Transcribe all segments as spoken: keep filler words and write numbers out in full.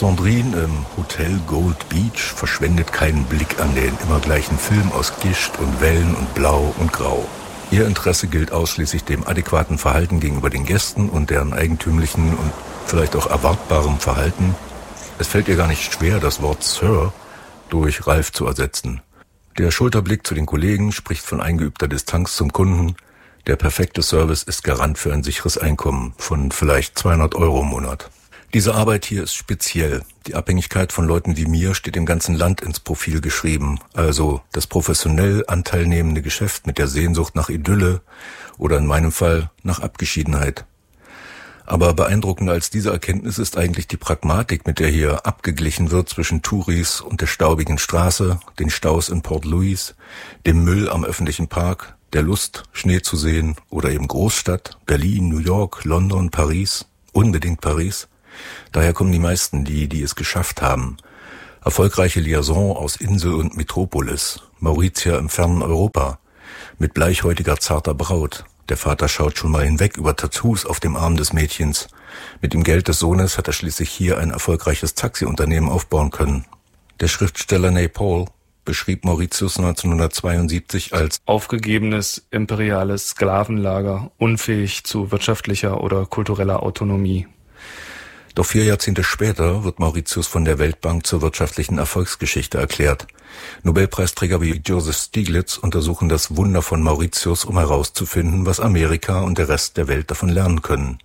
Sandrine im Hotel Gold Beach verschwendet keinen Blick an den immer gleichen Film aus Gischt und Wellen und Blau und Grau. Ihr Interesse gilt ausschließlich dem adäquaten Verhalten gegenüber den Gästen und deren eigentümlichen und vielleicht auch erwartbarem Verhalten. Es fällt ihr gar nicht schwer, das Wort Sir durch Ralf zu ersetzen. Der Schulterblick zu den Kollegen spricht von eingeübter Distanz zum Kunden. Der perfekte Service ist Garant für ein sicheres Einkommen von vielleicht zweihundert Euro im Monat. Diese Arbeit hier ist speziell. Die Abhängigkeit von Leuten wie mir steht im ganzen Land ins Profil geschrieben. Also das professionell anteilnehmende Geschäft mit der Sehnsucht nach Idylle oder in meinem Fall nach Abgeschiedenheit. Aber beeindruckender als diese Erkenntnis ist eigentlich die Pragmatik, mit der hier abgeglichen wird zwischen Touris und der staubigen Straße, den Staus in Port Louis, dem Müll am öffentlichen Park, der Lust, Schnee zu sehen oder eben Großstadt, Berlin, New York, London, Paris, unbedingt Paris. Daher kommen die meisten, die, die es geschafft haben. Erfolgreiche Liaison aus Insel und Metropolis, Mauritius im fernen Europa, mit bleichhäutiger zarter Braut. Der Vater schaut schon mal hinweg über Tattoos auf dem Arm des Mädchens. Mit dem Geld des Sohnes hat er schließlich hier ein erfolgreiches Taxiunternehmen aufbauen können. Der Schriftsteller Naipaul beschrieb Mauritius neunzehnhundertzweiundsiebzig als aufgegebenes imperiales Sklavenlager, unfähig zu wirtschaftlicher oder kultureller Autonomie. Doch vier Jahrzehnte später wird Mauritius von der Weltbank zur wirtschaftlichen Erfolgsgeschichte erklärt. Nobelpreisträger wie Joseph Stiglitz untersuchen das Wunder von Mauritius, um herauszufinden, was Amerika und der Rest der Welt davon lernen können.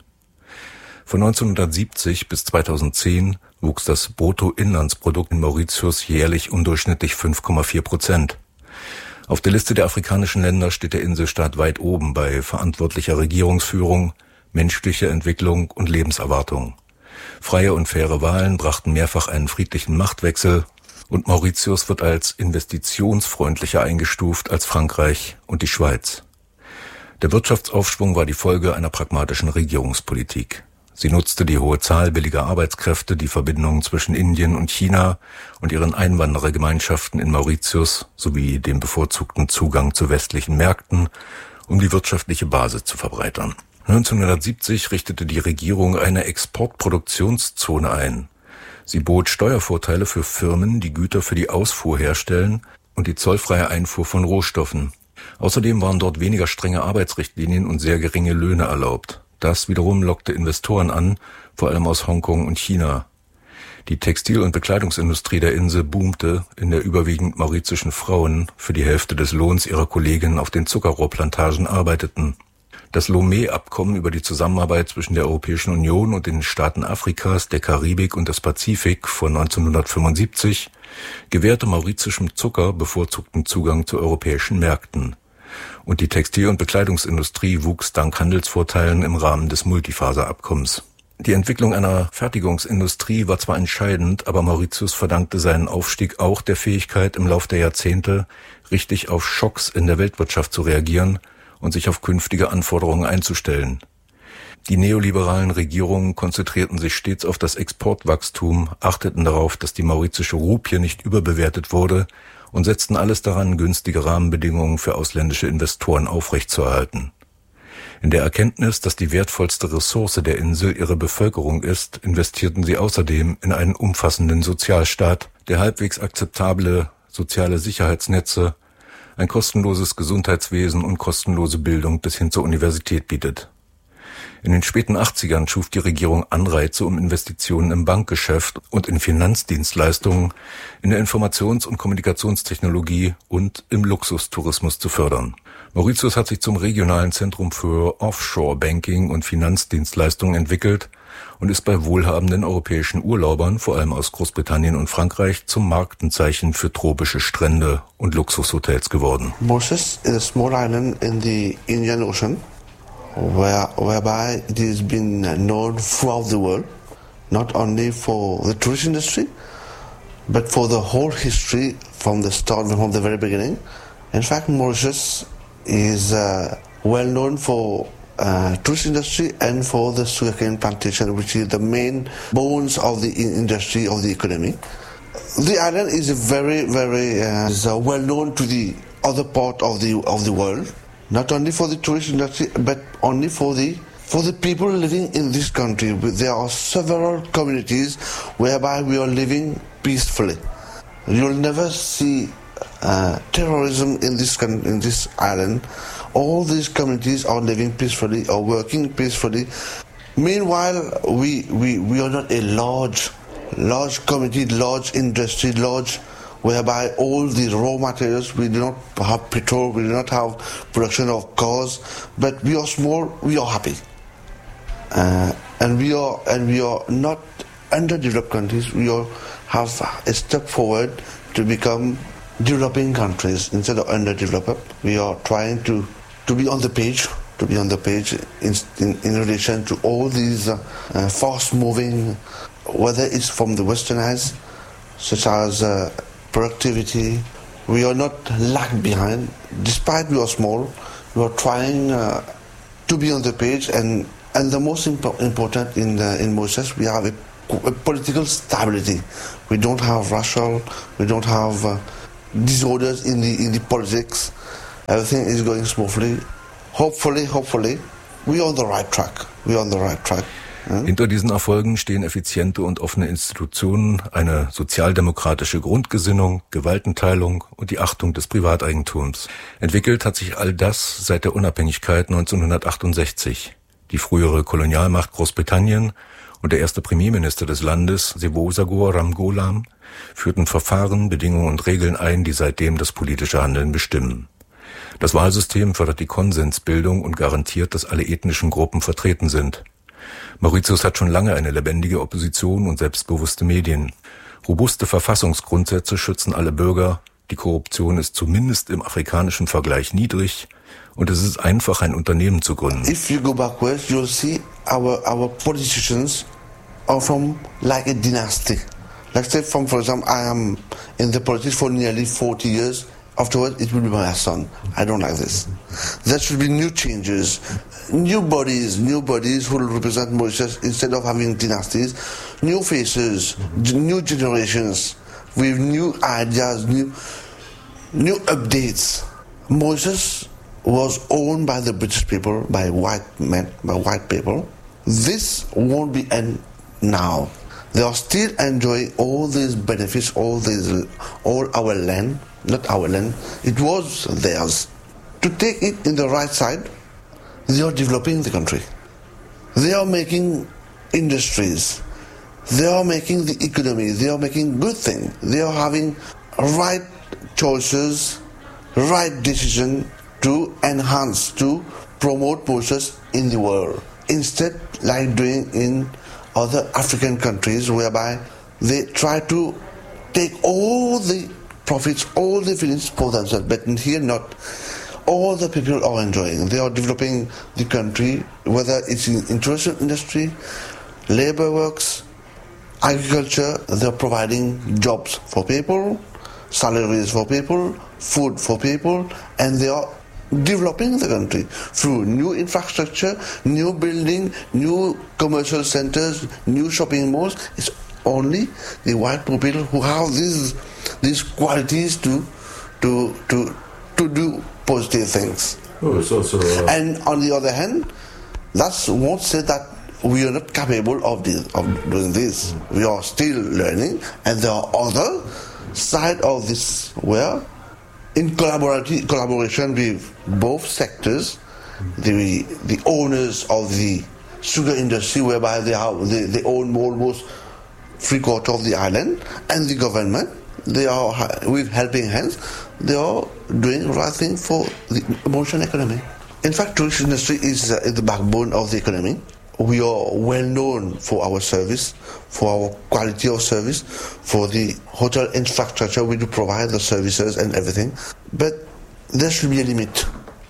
Von neunzehnhundertsiebzig bis zweitausendzehn wuchs das Bruttoinlandsprodukt in Mauritius jährlich undurchschnittlich fünf Komma vier Prozent. Auf der Liste der afrikanischen Länder steht der Inselstaat weit oben bei verantwortlicher Regierungsführung, menschlicher Entwicklung und Lebenserwartung. Freie und faire Wahlen brachten mehrfach einen friedlichen Machtwechsel und Mauritius wird als investitionsfreundlicher eingestuft als Frankreich und die Schweiz. Der Wirtschaftsaufschwung war die Folge einer pragmatischen Regierungspolitik. Sie nutzte die hohe Zahl billiger Arbeitskräfte, die Verbindungen zwischen Indien und China und ihren Einwanderergemeinschaften in Mauritius sowie den bevorzugten Zugang zu westlichen Märkten, um die wirtschaftliche Basis zu verbreitern. neunzehnhundertsiebzig richtete die Regierung eine Exportproduktionszone ein. Sie bot Steuervorteile für Firmen, die Güter für die Ausfuhr herstellen und die zollfreie Einfuhr von Rohstoffen. Außerdem waren dort weniger strenge Arbeitsrichtlinien und sehr geringe Löhne erlaubt. Das wiederum lockte Investoren an, vor allem aus Hongkong und China. Die Textil- und Bekleidungsindustrie der Insel boomte, in der überwiegend mauritischen Frauen für die Hälfte des Lohns ihrer Kolleginnen auf den Zuckerrohrplantagen arbeiteten. Das Lomé-Abkommen über die Zusammenarbeit zwischen der Europäischen Union und den Staaten Afrikas, der Karibik und des Pazifik von neunzehnhundertfünfundsiebzig gewährte mauritischem Zucker bevorzugten Zugang zu europäischen Märkten. Und die Textil- und Bekleidungsindustrie wuchs dank Handelsvorteilen im Rahmen des Multifaserabkommens. Die Entwicklung einer Fertigungsindustrie war zwar entscheidend, aber Mauritius verdankte seinen Aufstieg auch der Fähigkeit, im Lauf der Jahrzehnte richtig auf Schocks in der Weltwirtschaft zu reagieren und sich auf künftige Anforderungen einzustellen. Die neoliberalen Regierungen konzentrierten sich stets auf das Exportwachstum, achteten darauf, dass die mauritische Rupie nicht überbewertet wurde und setzten alles daran, günstige Rahmenbedingungen für ausländische Investoren aufrechtzuerhalten. In der Erkenntnis, dass die wertvollste Ressource der Insel ihre Bevölkerung ist, investierten sie außerdem in einen umfassenden Sozialstaat, der halbwegs akzeptable soziale Sicherheitsnetze, ein kostenloses Gesundheitswesen und kostenlose Bildung bis hin zur Universität bietet. In den späten achtzigern schuf die Regierung Anreize, um Investitionen im Bankgeschäft und in Finanzdienstleistungen, in der Informations- und Kommunikationstechnologie und im Luxustourismus zu fördern. Mauritius hat sich zum regionalen Zentrum für Offshore-Banking und Finanzdienstleistungen entwickelt und ist bei wohlhabenden europäischen Urlaubern, vor allem aus Großbritannien und Frankreich, zum Markenzeichen für tropische Strände und Luxushotels geworden. Mauritius is a small island in the Indian Ocean, where, whereby it has been known throughout the world, not only for the tourist industry, but for the whole history from the start, from the very beginning. In fact, Mauritius is uh, well known for uh, tourist industry and for the sugarcane plantation, which is the main bones of the industry of the economy. The island is very, very uh, is, uh, well known to the other part of the of the world, not only for the tourist industry, but only for the For the people living in this country, there are several communities whereby we are living peacefully. You'll never see uh, terrorism in this in this island. All these communities are living peacefully or working peacefully. Meanwhile, we, we, we are not a large, large community, large industry, large, whereby all the raw materials, we do not have petrol, we do not have production of cars, but we are small, we are happy. Uh, and we are and we are not underdeveloped countries. We are have a step forward to become developing countries instead of underdeveloped. We are trying to, to be on the page, to be on the page in in, in relation to all these uh, uh, fast-moving, whether it's from the westernized, such as uh, productivity. We are not lag behind, despite we are small. We are trying uh, to be on the page and. And the most impo- important in uh, in Mauritius, we have a, a political stability. We don't have racial, we don't have uh, disorders in the in the politics. Everything is going smoothly. Hopefully, hopefully, we are on the right track. We are on the right track. Yeah? Hinter diesen Erfolgen stehen effiziente und offene Institutionen, eine sozialdemokratische Grundgesinnung, Gewaltenteilung und die Achtung des Privateigentums. Entwickelt hat sich all das seit der Unabhängigkeit neunzehnhundertachtundsechzig. Die frühere Kolonialmacht Großbritannien und der erste Premierminister des Landes, Sevusogor Ramgoolam, führten Verfahren, Bedingungen und Regeln ein, die seitdem das politische Handeln bestimmen. Das Wahlsystem fördert die Konsensbildung und garantiert, dass alle ethnischen Gruppen vertreten sind. Mauritius hat schon lange eine lebendige Opposition und selbstbewusste Medien. Robuste Verfassungsgrundsätze schützen alle Bürger, die Korruption ist zumindest im afrikanischen Vergleich niedrig, und es ist einfach, ein Unternehmen zu gründen. If you go backwards, you'll see our our politicians are from like a dynasty. Let's say, from for example, I am in the politics for nearly forty years. Afterwards, it will be my son. I don't like this. There should be new changes, new bodies, new bodies who will represent Mauritius instead of having dynasties, new faces, new generations with new ideas, new new updates. Mauritius was owned by the British people, by white men, by white people. This won't be end now. They are still enjoying all these benefits, all these, all our land, not our land. It was theirs. To take it in the right side, they are developing the country. They are making industries. They are making the economy. They are making good things. They are having right choices, right decision to enhance, to promote Mauritius in the world. Instead, like doing in other African countries, whereby they try to take all the profits, all the feelings for themselves, but here not. All the people are enjoying. They are developing the country, whether it's in international industry, labor works, agriculture. They are providing jobs for people, salaries for people, food for people, and they are developing the country through new infrastructure, new building, new commercial centers, new shopping malls. It's only the white people who have these these qualities to to to to do positive things. Oh, so, so, uh... And on the other hand, that won't say that we are not capable of this, of doing this. We are still learning, and there are other side of this where, in collaboration collaboration with both sectors, the the owners of the sugar industry, whereby they have they, they own almost three quarter of the island, and the government, they are with helping hands, they are doing the right thing for the Mauritian economy. In fact, tourist industry is uh, the backbone of the economy. We are well known for our service, for our quality of service, for the hotel infrastructure. We do provide the services and everything. But there should be a limit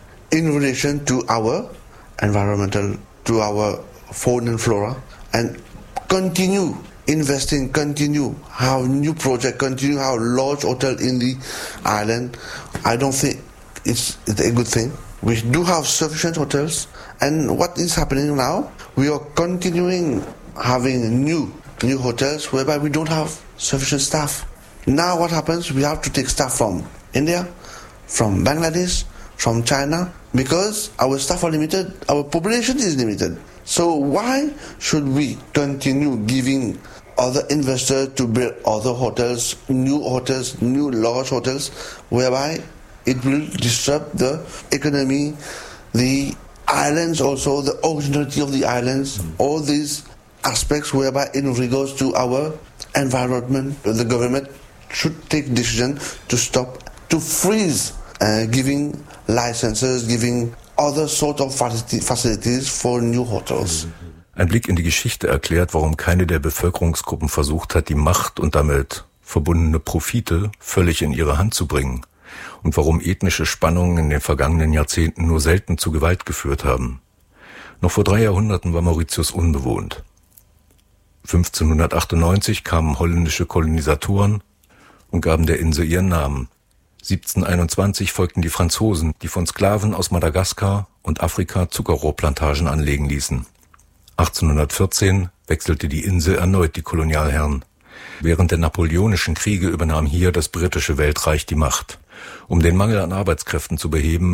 in relation to our environmental, to our fauna and flora, and continue investing, continue have new project, continue have large hotel in the island. I don't think it's, it's a good thing. We do have sufficient hotels, and what is happening now, we are continuing having new new hotels whereby we don't have sufficient staff. Now what happens, we have to take staff from India, from Bangladesh, from China because our staff are limited, our population is limited. So why should we continue giving other investors to build other hotels, new hotels, new large hotels, whereby it will disrupt the economy, the islands also, the originality of the islands, mm. all these aspects whereby in regards to our environment, the government should take decision to stop, to freeze uh, giving licenses, giving other sort of facilities for new hotels. Ein Blick in die Geschichte erklärt, warum keine der Bevölkerungsgruppen versucht hat, die Macht und damit verbundene Profite völlig in ihre Hand zu bringen und warum ethnische Spannungen in den vergangenen Jahrzehnten nur selten zu Gewalt geführt haben. Noch vor drei Jahrhunderten war Mauritius unbewohnt. fünfzehnhundertachtundneunzig kamen holländische Kolonisatoren und gaben der Insel ihren Namen. siebzehnhunderteinundzwanzig folgten die Franzosen, die von Sklaven aus Madagaskar und Afrika Zuckerrohrplantagen anlegen ließen. achtzehnhundertvierzehn wechselte die Insel erneut die Kolonialherren. Während der napoleonischen Kriege übernahm hier das britische Weltreich die Macht. Um den Mangel an Arbeitskräften zu beheben,